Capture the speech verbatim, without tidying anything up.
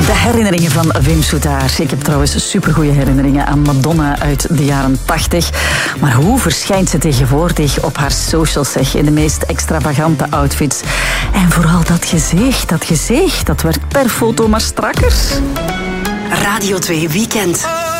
De herinneringen van Wim Soetaert. Ik heb trouwens supergoeie herinneringen aan Madonna uit de jaren tachtig. Maar hoe verschijnt ze tegenwoordig op haar socials, zeg, in de meest extravagante outfits? En vooral dat gezicht, dat gezicht, dat werd per foto maar strakker. Radio twee Weekend.